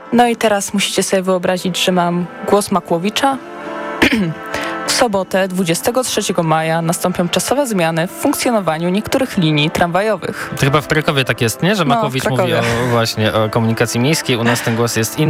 No i teraz musicie sobie wyobrazić, że mam głos Makłowicza. W sobotę 23 maja nastąpią czasowe zmiany w funkcjonowaniu niektórych linii tramwajowych. To chyba w Krakowie tak jest, nie? Że Makłowicz mówi właśnie o komunikacji miejskiej, u nas ten głos jest inny.